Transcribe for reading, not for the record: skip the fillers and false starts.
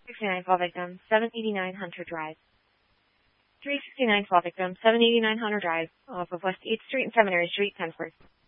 369 fall victim, 789 Hunter Drive. 369 fall victim, 789 Hunter Drive, off of West 8th Street and Seminary Street, Pennsburg.